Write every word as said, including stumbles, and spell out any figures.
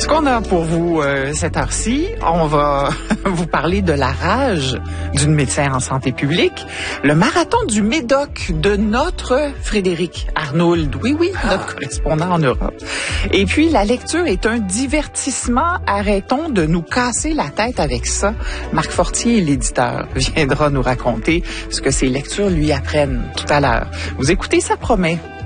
Ce qu'on a pour vous euh, cette heure-ci, on va vous parler de la rage d'une médecin en santé publique, le marathon du Médoc de notre Frédéric Arnould, oui, oui, notre correspondant en Europe. Et puis, la lecture est un divertissement. Arrêtons de nous casser la tête avec ça. Marc Fortier, l'éditeur, viendra nous raconter ce que ces lectures lui apprennent tout à l'heure. Vous écoutez, ça promet.